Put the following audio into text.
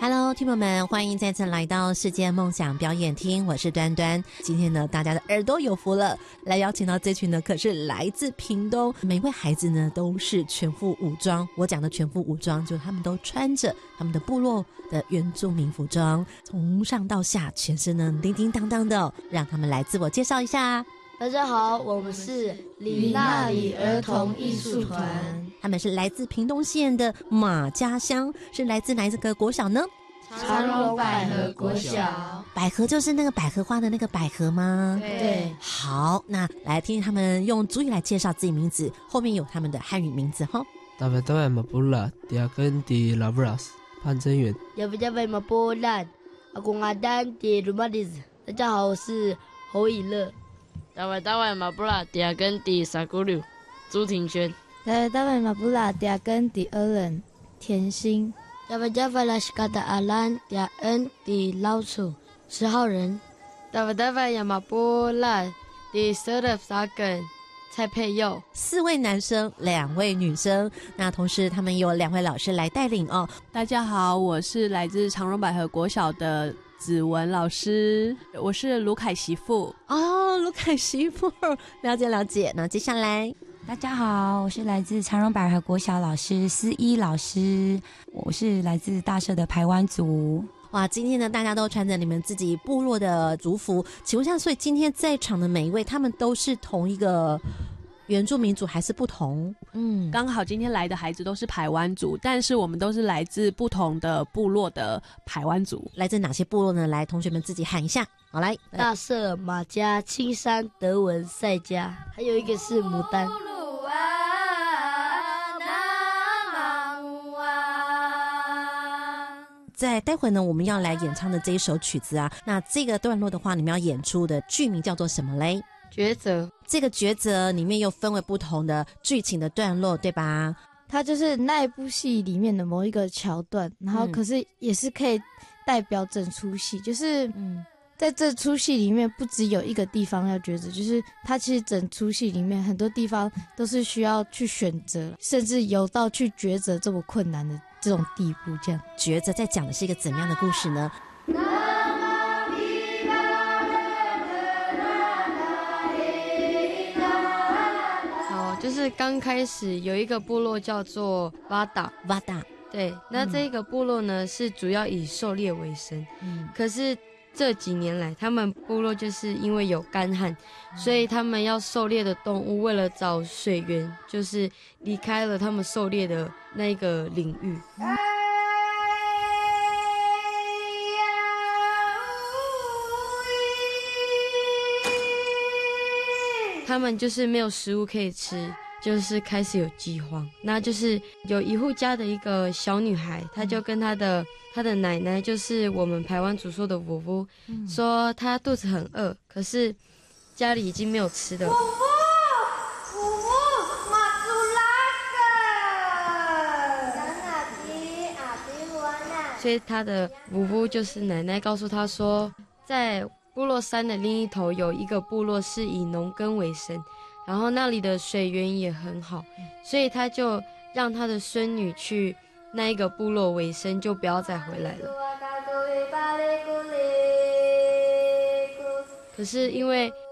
Hello， 听众们，欢迎再次来到世界梦想表演厅，我是端端。今天呢，大家的耳朵有福了，来邀请到这群呢，可是来自屏东，每位孩子呢都是全副武装。我讲的全副武装，就他们都穿着他们的部落的原住民服装，从上到下全身呢叮叮当当的哦，让他们来自我介绍一下。 大家好，我们是李那里儿童艺术团， 他们是来自屏东县的马家乡，是来自哪一个国小呢？ 长荣百合国小。 百合就是那个百合花的那个百合吗？ 对。 好，那来听他们用族语来介绍自己名字，后面有他们的汉语名字哈。 大家都马布拉，第二根的拉布拉斯潘真远。 大马波兰，阿公阿丹的鲁马迪斯。大家好，我是侯以乐。 大卫马布拉第二根的萨古鲁朱庭轩。 大卫马布拉第二根的尔人甜心。 Java la shikata alan dia en di lausu 10号人。 大卫亚马波拉第12萨根蔡佩佑。 4位男生2位女生，那同时他们有2位老师来带领哦。 大家好，我是来自长荣百合国小的子文老师，我是卢凯媳妇。 哦，卢凯媳妇，了解了解。那接下来， 大家好，我是来自长荣百合国小老师思依老师，我是来自大社的排湾族。 哇，今天呢，大家都穿着你们自己部落的族服，请问一下，所以今天在场的每一位，他们都是同一个原住民族还是不同？ 刚好今天来的孩子都是排湾族，但是我们都是来自不同的部落的排湾族。 来自哪些部落呢？来，同学们自己喊一下。好，来， 大社、马家、青山、德文、赛家，还有一个是牡丹。 在待会呢，我们要来演唱的这一首曲子啊，那这个段落的话，你们要演出的剧名叫做什么嘞？ 抉择。 这个抉择里面又分为不同的剧情的段落，对吧？ 它就是那一部戏里面的某一个桥段，然后可是也是可以代表整出戏，就是在这出戏里面不只有一个地方要抉择，就是它其实整出戏里面很多地方都是需要去选择，甚至有到去抉择这么困难的这种地步。这样抉择在讲的是一个怎么样的故事呢？ 就是刚开始有一个部落叫做瓦达，对，那这个部落呢是主要以狩猎为生，可是这几年来他们部落就是因为有干旱，所以他们要狩猎的动物为了找水源，就是离开了他们狩猎的那个领域。他们就是没有食物可以吃，就是开始有饥荒。那就是有一户家的一个小女孩，她就跟她的奶奶，就是我们排湾族说的婆婆，说她肚子很饿，可是家里已经没有吃的。所以她的婆婆就是奶奶告诉她说，在部落山的另一头有一个部落是以农耕为生，然后那里的水源也很好，所以他就让他的孙女去那一个部落为生，就不要再回来了。可是因为